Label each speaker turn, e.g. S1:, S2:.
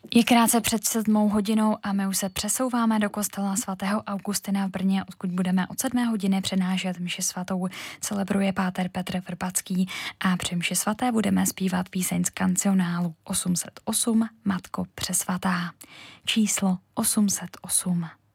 S1: Je krátce před 7 hodinou a my už se přesouváme do kostela svatého Augustina v Brně, odkud budeme od 7 hodiny přenášet mši svatou. Celebruje páter Petr Vrbacký a při mši svaté budeme zpívat píseň z kancionálu 808 Matko přesvatá. Číslo 808.